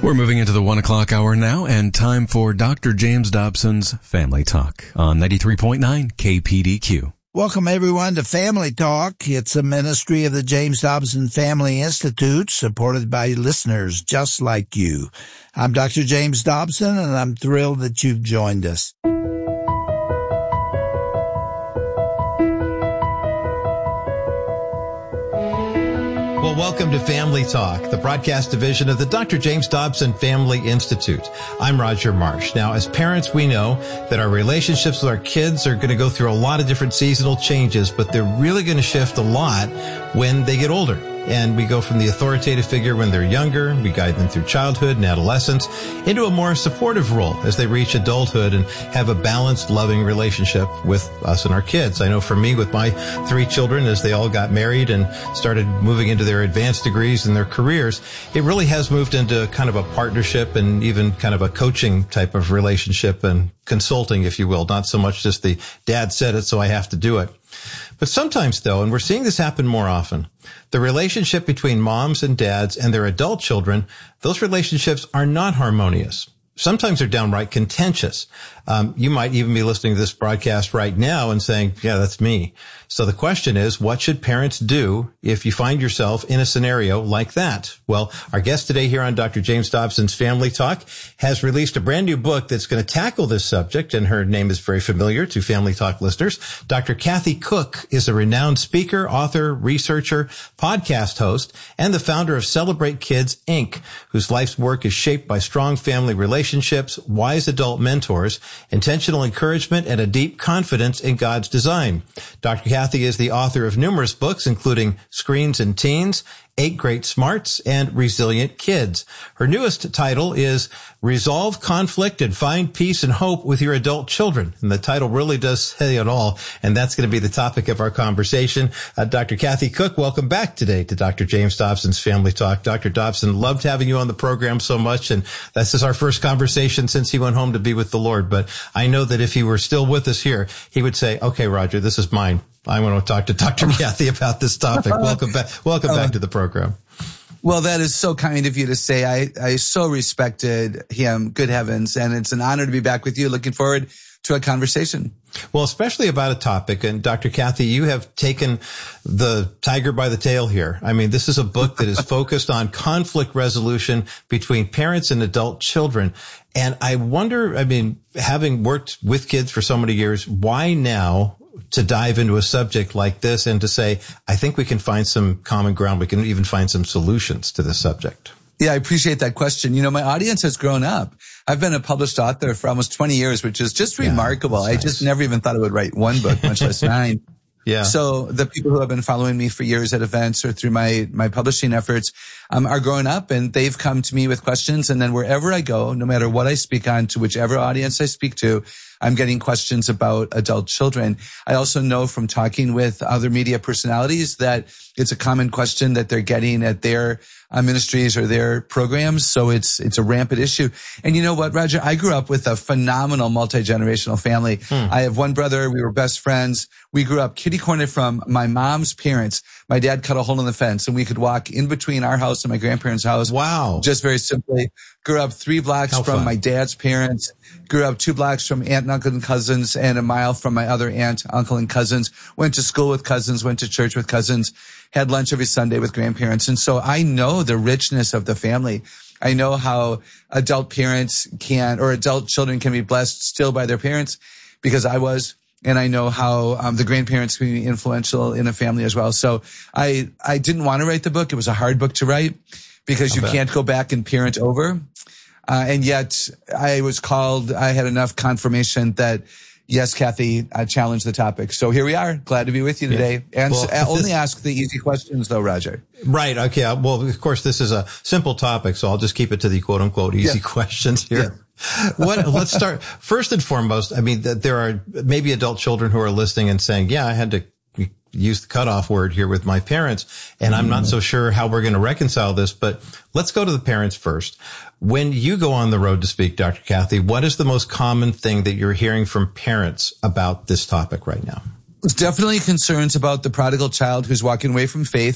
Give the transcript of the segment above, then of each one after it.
We're moving into the 1 o'clock hour now, and time for Dr. James Dobson's Family Talk on 93.9 KPDQ. Welcome, everyone, to Family Talk. It's a ministry of the James Dobson Family Institute, supported by listeners just like you. I'm Dr. James Dobson, and I'm thrilled that you've joined us. Well, welcome to Family Talk, the broadcast division of the Dr. James Dobson Family Institute. I'm Roger Marsh. Now, as parents, we know that our relationships with our kids are going to go through a lot of different seasonal changes, but they're really going to shift a lot when they get older. And we go from the authoritative figure when they're younger, we guide them through childhood and adolescence, into a more supportive role as they reach adulthood and have a balanced, loving relationship with us and our kids. I know for me, with my 3 children, as they all got married and started moving into their advanced degrees and their careers, it really has moved into kind of a partnership and even kind of a coaching type of relationship and consulting, if you will, not so much just the dad said it, so I have to do it. But sometimes, though, and we're seeing this happen more often, the relationship between moms and dads and their adult children, those relationships are not harmonious. Sometimes they're downright contentious. You might even be listening to this broadcast right now and saying, yeah, that's me. So the question is, what should parents do if you find yourself in a scenario like that? Well, our guest today here on Dr. James Dobson's Family Talk has released a brand new book that's going to tackle this subject, and her name is very familiar to Family Talk listeners. Dr. Kathy Cook is a renowned speaker, author, researcher, podcast host, and the founder of Celebrate Kids, Inc., whose life's work is shaped by strong family relationships, wise adult mentors, intentional encouragement, and a deep confidence in God's design. Dr. Kathy is the author of numerous books, including Screens and Teens, 8 Great Smarts, and Resilient Kids. Her newest title is Resolve Conflict and Find Peace and Hope with Your Adult Children. And the title really does say it all, and that's going to be the topic of our conversation. Dr. Kathy Cook, welcome back today to Dr. James Dobson's Family Talk. Dr. Dobson, loved having you on the program so much, and this is our first conversation since he went home to be with the Lord. But I know that if he were still with us here, he would say, okay, Roger, this is mine. I want to talk to Dr. Kathy about this topic. Welcome back. Welcome back to the program. Well, that is so kind of you to say. I so respected him. Good heavens. And it's an honor to be back with you. Looking forward to a conversation. Well, especially about a topic. And Dr. Kathy, you have taken the tiger by the tail here. I mean, this is a book that is focused on conflict resolution between parents and adult children. And I wonder, I mean, having worked with kids for so many years, why now to dive into a subject like this and to say, I think we can find some common ground. We can even find some solutions to this subject. Yeah, I appreciate that question. You know, my audience has grown up. I've been a published author for almost 20 years, which is just remarkable. Nice. I just never even thought I would write one book, much less 9. Yeah. So the people who have been following me for years at events or through my publishing efforts, are growing up, and they've come to me with questions. And then wherever I go, no matter what I speak on, to whichever audience I speak to, I'm getting questions about adult children. I also know from talking with other media personalities that it's a common question that they're getting at their ministries or their programs. So it's a rampant issue. And you know what, Roger? I grew up with a phenomenal multi-generational family. I have one brother. We were best friends. We grew up kitty corner from my mom's parents. My dad cut a hole in the fence, and we could walk in between our house and my grandparents' house. Wow. Just very simply. Grew up 3 blocks from my dad's parents. Grew up 2 blocks from aunt and uncle and cousins, and a mile from my other aunt, uncle, and cousins. Went to school with cousins, went to church with cousins, had lunch every Sunday with grandparents. And so I know the richness of the family. I know how adult parents or adult children can be blessed still by their parents, because I was. And I know how the grandparents can be influential in a family as well. So I didn't want to write the book. It was a hard book to write because you can't go back and parent over. And yet I was called, I had enough confirmation that, yes, Kathy, I challenged the topic. So here we are. Glad to be with you today. And only ask the easy questions though, Roger. Right. Okay. Well, of course, this is a simple topic, so I'll just keep it to the quote unquote easy questions here. Yeah. Let's start first and foremost. I mean, there are maybe adult children who are listening and saying, yeah, I had to use the cutoff word here with my parents, and I'm not so sure how we're going to reconcile this, but let's go to the parents first. When you go on the road to speak, Dr. Kathy, what is the most common thing that you're hearing from parents about this topic right now? It's definitely concerns about the prodigal child who's walking away from faith.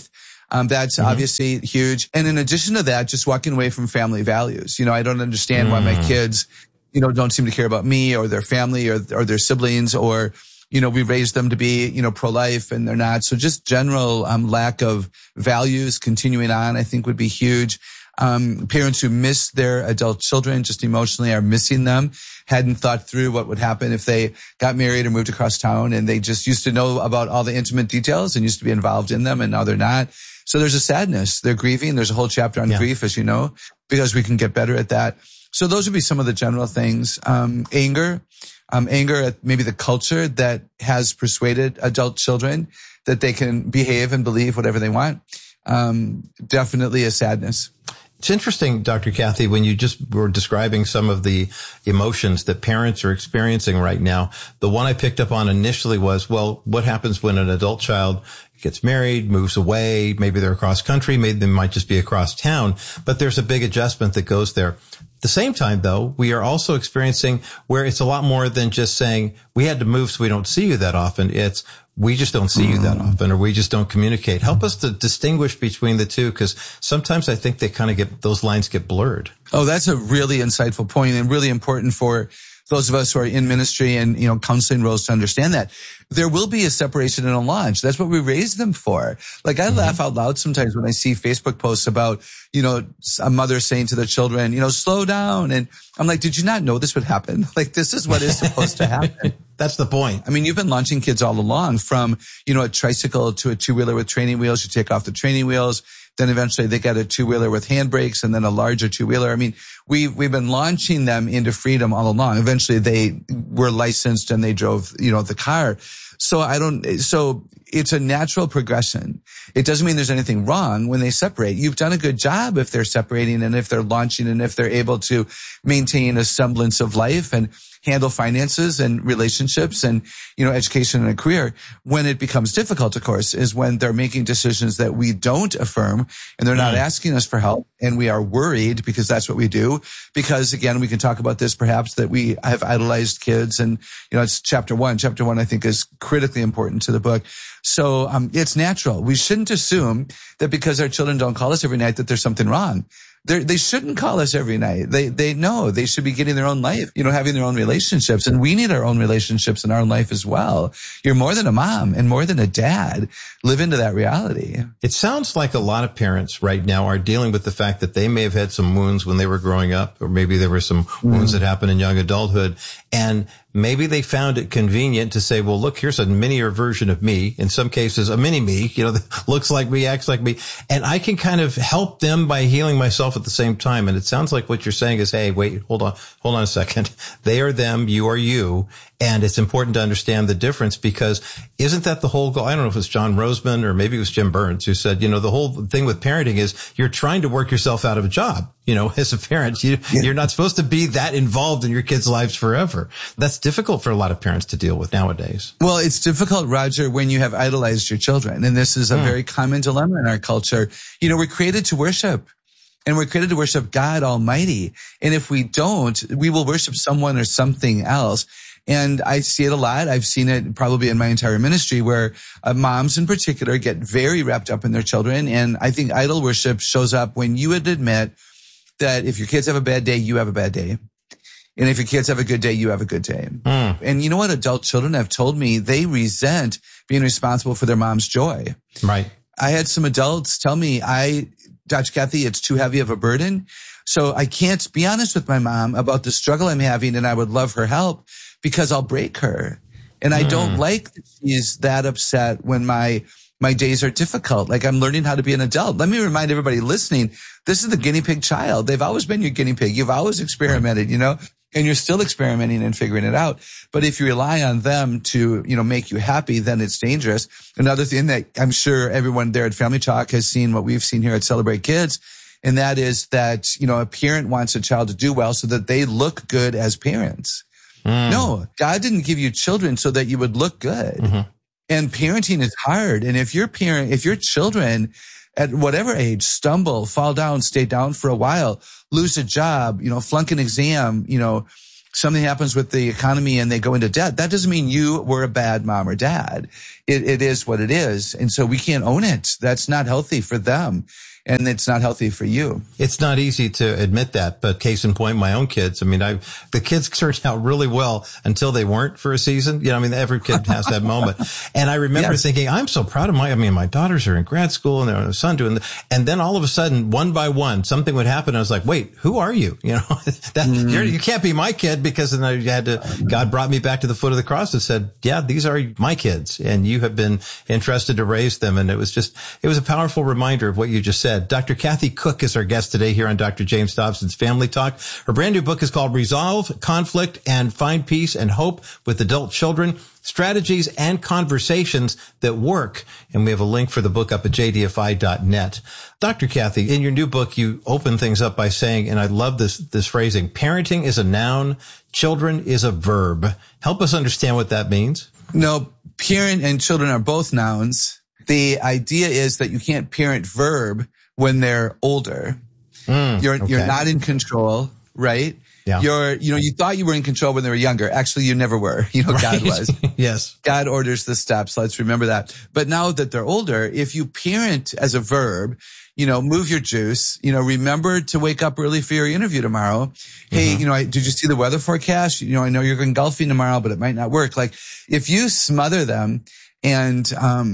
That's obviously huge. And in addition to that, just walking away from family values. I don't understand why my kids, don't seem to care about me or their family or their siblings, or, we raised them to be, pro-life and they're not. So just general, lack of values continuing on, I think would be huge. Parents who miss their adult children just emotionally are missing them, hadn't thought through what would happen if they got married or moved across town and they just used to know about all the intimate details and used to be involved in them, and now they're not. So there's a sadness. They're grieving. There's a whole chapter on grief, as you know, because we can get better at that. So those would be some of the general things. Anger at maybe the culture that has persuaded adult children that they can behave and believe whatever they want. Definitely a sadness. It's interesting, Dr. Kathy, when you just were describing some of the emotions that parents are experiencing right now. The one I picked up on initially was, well, what happens when an adult child gets married, moves away, maybe they're across country, maybe they might just be across town, but there's a big adjustment that goes there. At the same time, though, we are also experiencing where it's a lot more than just saying we had to move so we don't see you that often. It's we just don't see you that often, or we just don't communicate. Help us to distinguish between the two, because sometimes I think they kind of those lines get blurred. Oh, that's a really insightful point and really important for those of us who are in ministry and, counseling roles to understand that. There will be a separation and a launch. That's what we raised them for. Like, I laugh out loud sometimes when I see Facebook posts about, a mother saying to their children, slow down. And I'm like, did you not know this would happen? Like, this is what is supposed to happen. That's the point. I mean, you've been launching kids all along, from, a tricycle to a two-wheeler with training wheels. You take off the training wheels. Then eventually they get a two-wheeler with handbrakes, and then a larger two-wheeler. I mean, we've been launching them into freedom all along. Eventually they were licensed and they drove, the car. So it's a natural progression. It doesn't mean there's anything wrong when they separate. You've done a good job if they're separating and if they're launching and if they're able to maintain a semblance of life and handle finances and relationships and, education and a career. When it becomes difficult, of course, is when they're making decisions that we don't affirm and they're not asking us for help, and we are worried because that's what we do. Because again, we can talk about this perhaps, that we have idolized kids, and, it's chapter one. Chapter one, I think, is critically important to the book. So, it's natural. We shouldn't assume that because our children don't call us every night that there's something wrong. They shouldn't call us every night. They know they should be getting their own life, having their own relationships. And we need our own relationships in our own life as well. You're more than a mom and more than a dad. Live into that reality. It sounds like a lot of parents right now are dealing with the fact that they may have had some wounds when they were growing up, or maybe there were some wounds that happened in young adulthood. And maybe they found it convenient to say, well, look, here's a minier version of me. In some cases, a mini me, that looks like me, acts like me. And I can kind of help them by healing myself at the same time. And it sounds like what you're saying is, hey, wait, hold on a second. They are them, you are you. And it's important to understand the difference, because isn't that the whole goal? I don't know if it's John Roseman or maybe it was Jim Burns who said, the whole thing with parenting is you're trying to work yourself out of a job. As a parent, you're not supposed to be that involved in your kids' lives forever. That's difficult for a lot of parents to deal with nowadays. Well, it's difficult, Roger, when you have idolized your children. And this is a very common dilemma in our culture. We're created to worship. And we're created to worship God Almighty. And if we don't, we will worship someone or something else. And I see it a lot. I've seen it probably in my entire ministry, where moms in particular get very wrapped up in their children. And I think idol worship shows up when you would admit that if your kids have a bad day, you have a bad day. And if your kids have a good day, you have a good day. And you know what? Adult children have told me they resent being responsible for their mom's joy. Right. I had some adults tell me, Dr. Kathy, it's too heavy of a burden. So I can't be honest with my mom about the struggle I'm having, and I would love her help because I'll break her. And I don't like that she's that upset when my days are difficult. Like, I'm learning how to be an adult. Let me remind everybody listening, this is the guinea pig child. They've always been your guinea pig. You've always experimented, and you're still experimenting and figuring it out. But if you rely on them to, make you happy, then it's dangerous. Another thing that I'm sure everyone there at Family Talk has seen, what we've seen here at Celebrate Kids, and that is that, a parent wants a child to do well so that they look good as parents. No, God didn't give you children so that you would look good. And parenting is hard. And if your children at whatever age stumble, fall down, stay down for a while, lose a job, flunk an exam, something happens with the economy and they go into debt, that doesn't mean you were a bad mom or dad. It is what it is. And so we can't own it. That's not healthy for them. And it's not healthy for you. It's not easy to admit that, but case in point, my own kids. I mean, the kids turned out really well until they weren't for a season. You know, I mean, every kid has that moment. And I remember thinking, I'm so proud of my daughters are in grad school and their son doing, and then all of a sudden, one by one, something would happen. I was like, wait, who are you? You know, you can't be my kid, because then I had to, God brought me back to the foot of the cross and said, yeah, these are my kids and you have been entrusted to raise them. And it was a powerful reminder of what you just said. Dr. Kathy Cook is our guest today here on Dr. James Dobson's Family Talk. Her brand new book is called Resolve Conflict and Find Peace and Hope with Adult Children, Strategies and Conversations That Work. And we have a link for the book up at jdfi.net. Dr. Kathy, in your new book, you open things up by saying, and I love this phrasing, parenting is a noun, children is a verb. Help us understand what that means. No, parent and children are both nouns. The idea is that you can't parent verb when they're older. You're not in control, right? Yeah. You thought you were in control when they were younger. Actually, you never were. Right. God was. Yes. God orders the steps. Let's remember that. But now that they're older, if you parent as a verb, move your juice, remember to wake up early for your interview tomorrow. Hey, did you see the weather forecast? I know you're going golfing tomorrow, but it might not work. Like, if you smother them and,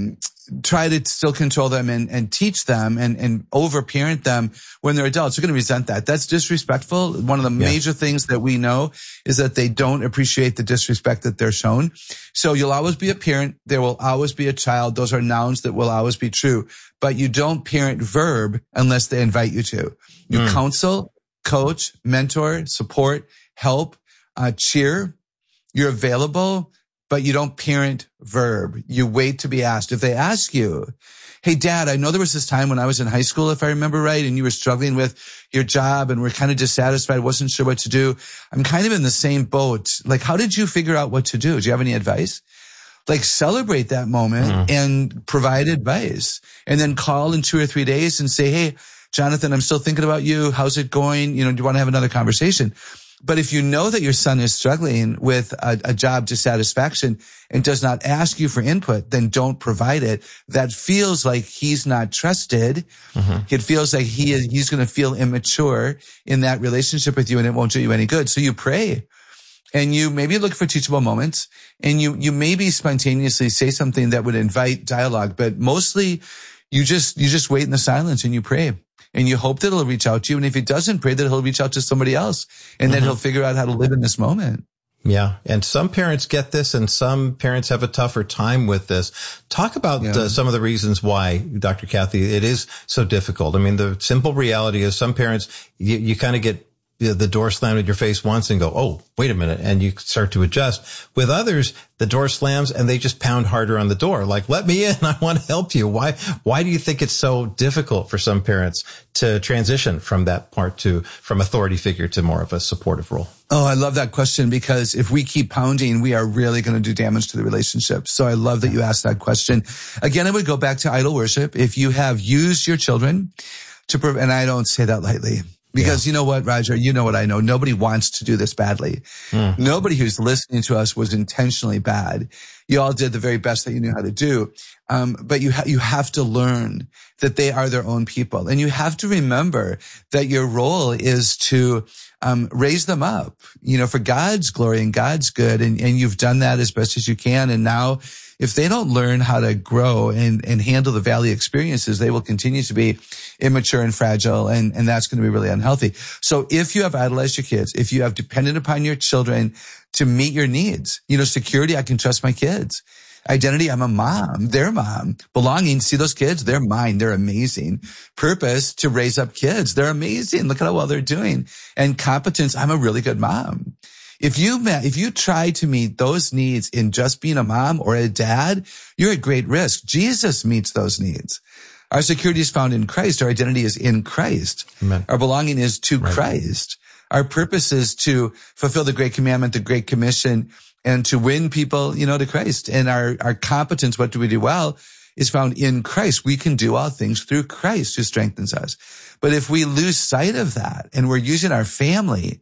try to still control them and teach them and over-parent them when they're adults, you're going to resent that. That's disrespectful. One of the major things that we know is that they don't appreciate the disrespect that they're shown. So you'll always be a parent. There will always be a child. Those are nouns that will always be true. But you don't parent verb unless they invite you to. You counsel, coach, mentor, support, help, cheer. You're available. But you don't parent verb. You wait to be asked. If they ask you, hey, Dad, I know there was this time when I was in high school, if I remember right, and you were struggling with your job and were kind of dissatisfied, wasn't sure what to do. I'm kind of in the same boat. Like, how did you figure out what to do? Do you have any advice? Like, celebrate that moment and provide advice. And then call in 2 or 3 days and say, hey, Jonathan, I'm still thinking about you. How's it going? Do you want to have another conversation? But if you know that your son is struggling with a job dissatisfaction and does not ask you for input, then don't provide it. That feels like he's not trusted. It feels like he's going to feel immature in that relationship with you, and it won't do you any good. So you pray. And you maybe look for teachable moments, and you maybe spontaneously say something that would invite dialogue, but mostly you just wait in the silence and you pray. And you hope that he'll reach out to you. And if he doesn't, pray that he'll reach out to somebody else. And then he'll figure out how to live in this moment. Yeah. And some parents get this and some parents have a tougher time with this. Talk about some of the reasons why, Dr. Kathy, it is so difficult. I mean, the simple reality is some parents, you kind of get the door slammed in your face once and go, oh, wait a minute. And you start to adjust. With others, the door slams and they just pound harder on the door. Like, let me in. I want to help you. Why do you think it's so difficult for some parents to transition from that part from authority figure to more of a supportive role? Oh, I love that question, because if we keep pounding, we are really going to do damage to the relationship. So I love that you asked that question. Again, I would go back to idol worship. If you have used your children and I don't say that lightly, because you know what, Roger, you know what I know. Nobody wants to do this badly. Nobody who's listening to us was intentionally bad. You all did the very best that you knew how to do. But you have to learn that they are their own people. And you have to remember that your role is to raise them up, for God's glory and God's good. And you've done that as best as you can. And now, if they don't learn how to grow and handle the valley experiences, they will continue to be immature and fragile. And that's going to be really unhealthy. So if you have idolized your kids, if you have depended upon your children to meet your needs, security, I can trust my kids. Identity, I'm a mom, their mom. Belonging, see those kids? They're mine. They're amazing. Purpose, to raise up kids. They're amazing. Look at how well they're doing. And competence, I'm a really good mom. If you try to meet those needs in just being a mom or a dad, you're at great risk. Jesus meets those needs. Our security is found in Christ. Our identity is in Christ. Amen. Our belonging is to Christ. Our purpose is to fulfill the great commandment, the great commission, and to win people, to Christ. And our competence, what do we do well, is found in Christ. We can do all things through Christ who strengthens us. But if we lose sight of that and we're using our family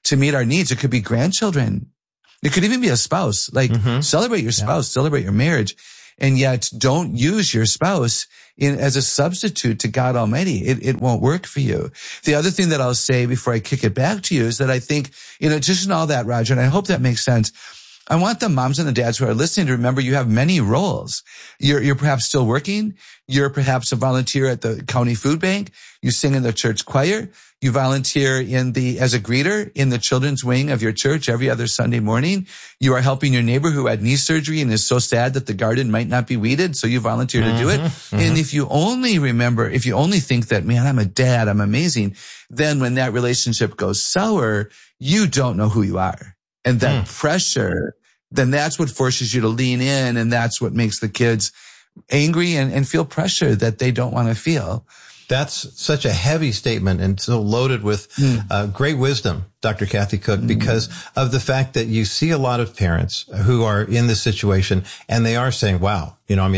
to meet our needs. It could be grandchildren. It could even be a spouse. Like celebrate your spouse, celebrate your marriage, and yet don't use your spouse as a substitute to God Almighty. It won't work for you. The other thing that I'll say before I kick it back to you is that I think, just in all that, Roger, and I hope that makes sense, I want the moms and the dads who are listening to remember you have many roles. You're perhaps still working. You're perhaps a volunteer at the county food bank. You sing in the church choir. You volunteer as a greeter in the children's wing of your church every other Sunday morning. You are helping your neighbor who had knee surgery and is so sad that the garden might not be weeded. So you volunteer to do it. And if you only think that, man, I'm a dad, I'm amazing, then when that relationship goes sour, you don't know who you are. And that pressure, then that's what forces you to lean in. And that's what makes the kids angry and feel pressure that they don't want to feel. That's such a heavy statement and so loaded with great wisdom, Dr. Kathy Cook, because of the fact that you see a lot of parents who are in this situation and they are saying, wow,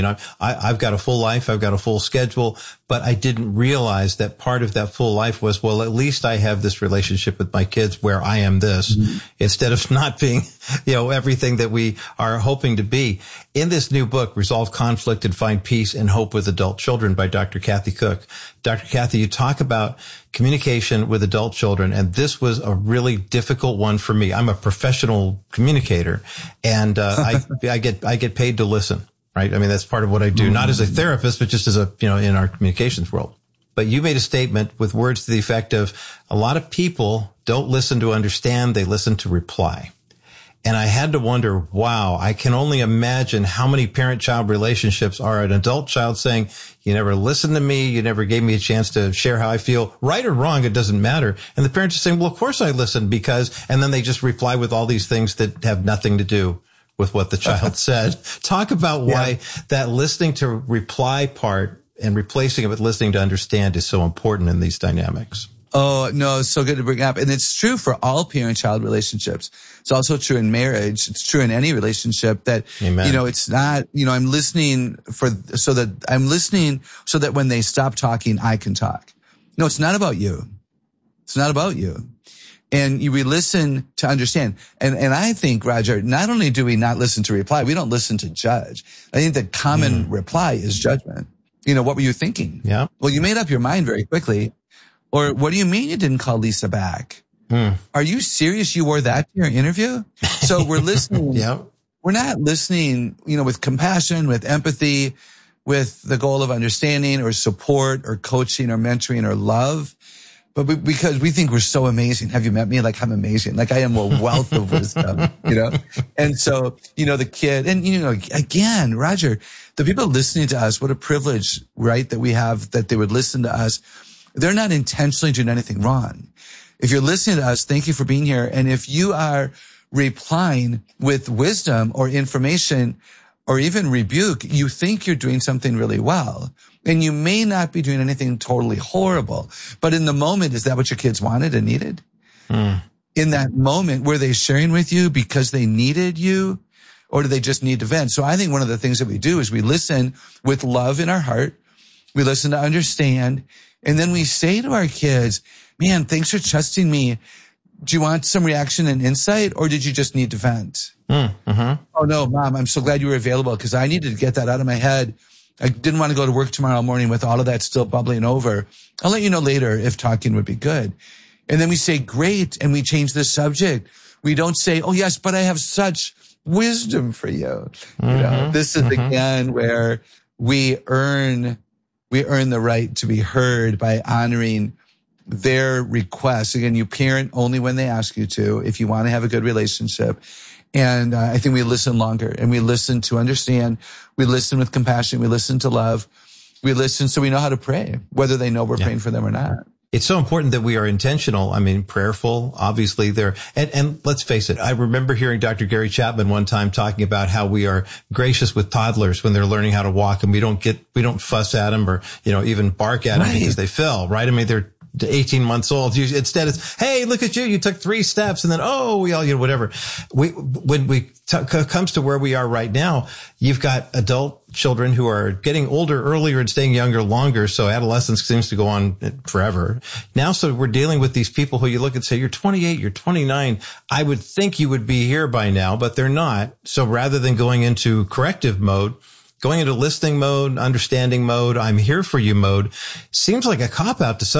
I've got a full life. I've got a full schedule, but I didn't realize that part of that full life was, well, at least I have this relationship with my kids where I am this instead of not being, everything that we are hoping to be. In this new book, Resolve Conflict and Find Peace and Hope with Adult Children by Dr. Kathy Cook. Dr. Kathy, you talk about communication with adult children, and this was a really difficult one for me. I'm a professional communicator, and I get paid to listen. Right? I mean, that's part of what I do, not as a therapist, but just as in our communications world. But you made a statement with words to the effect of a lot of people don't listen to understand, they listen to reply. And I had to wonder, wow, I can only imagine how many parent-child relationships are an adult child saying, you never listened to me, you never gave me a chance to share how I feel, right or wrong, it doesn't matter. And the parents are saying, well, of course I listened and then they just reply with all these things that have nothing to do with what the child said. Talk about why that listening to reply part and replacing it with listening to understand is so important in these dynamics. Oh, no, it's so good to bring up. And it's true for all parent-child relationships. It's also true in marriage. It's true in any relationship that, Amen. It's not, I'm listening so that when they stop talking, I can talk. No, it's not about you. It's not about you. And we listen to understand. And I think, Roger, not only do we not listen to reply, we don't listen to judge. I think the common reply is judgment. What were you thinking? Yeah. Well, you made up your mind very quickly. Or what do you mean you didn't call Lisa back? Are you serious? You wore that to your interview? So we're listening. We're not listening, with compassion, with empathy, with the goal of understanding or support or coaching or mentoring or love. But because we think we're so amazing. Have you met me? Like, I'm amazing. Like, I am a wealth of wisdom, And so, the kid, and, again, Roger, the people listening to us, what a privilege, right, that we have, that they would listen to us. They're not intentionally doing anything wrong. If you're listening to us, thank you for being here. And if you are replying with wisdom or information or even rebuke, you think you're doing something really well. And you may not be doing anything totally horrible, but in the moment, is that what your kids wanted and needed? In that moment, were they sharing with you because they needed you, or do they just need to vent? So I think one of the things that we do is we listen with love in our heart. We listen to understand. And then we say to our kids, man, thanks for trusting me. Do you want some reaction and insight, or did you just need to vent? Oh no, Mom, I'm so glad you were available because I needed to get that out of my head. I didn't want to go to work tomorrow morning with all of that still bubbling over. I'll let you know later if talking would be good. And then we say, great, and we change the subject. We don't say, oh yes, but I have such wisdom for you. This is again where we earn the right to be heard by honoring their requests. Again, you parent only when they ask you to, if you want to have a good relationship. And I think we listen longer, and we listen to understand. We listen with compassion. We listen to love. We listen so we know how to pray, whether they know we're praying for them or not. It's so important that we are intentional. I mean, prayerful, obviously there. And let's face it. I remember hearing Dr. Gary Chapman one time talking about how we are gracious with toddlers when they're learning how to walk, and we don't fuss at them or, even bark at them because they fell, right? I mean, they're 18 months old. Instead it's, hey, look at you. You took 3 steps, and then, we all, whatever. When we comes to where we are right now, you've got adult children who are getting older earlier and staying younger longer. So adolescence seems to go on forever. Now, so we're dealing with these people who you look and say, you're 28, you're 29. I would think you would be here by now, but they're not. So rather than going into corrective mode, going into listening mode, understanding mode, I'm here for you mode, seems like a cop-out to some